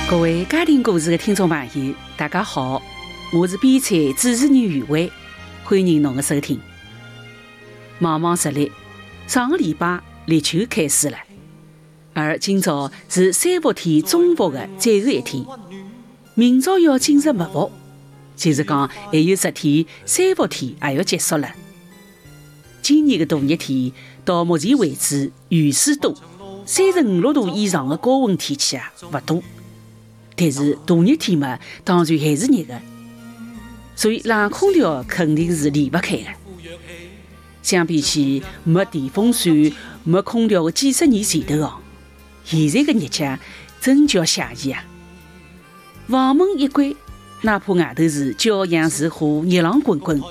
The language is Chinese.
各位家庭故事的听众朋友，大家好，我是编采主持人余慧，欢迎侬的收听。茫茫日历，上个礼拜立秋开始了，而今朝是三伏天中伏的最后一天，明朝要进入末伏，就是讲还有10天，三伏天也要结束了。今年的大热天到目前为止雨水多，35、6度以上的高温天气不多。但是大热天嘛，当然还是热的，所以冷空调肯定是离不开的。相比起没电风扇、没空调的几十年前头现在的日脚真叫写意啊！房门一关，哪怕外头是骄阳如火、热浪滚滚，